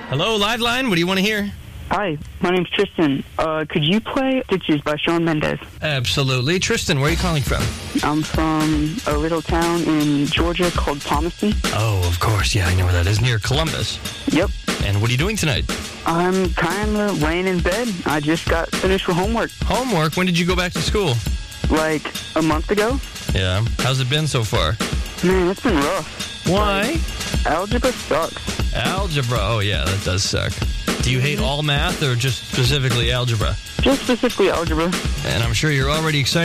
Hello, Live Line. What do you want to hear? Hi, my name's Tristan. Could you play Stitches by Shawn Mendes? Absolutely. Tristan, where are you calling from? I'm from a little town in Georgia called Thomaston. Oh, of course. Yeah, I know where that is. Near Columbus. Yep. And what are you doing tonight? I'm kind of laying in bed. I just got finished with homework. Homework? When did you go back to school? Like a month ago. Yeah. How's it been so far? Man, it's been rough. Why? Algebra sucks. Algebra. Oh, yeah, that does suck. Do you hate all math or just specifically algebra? Just specifically algebra. And I'm sure you're already excited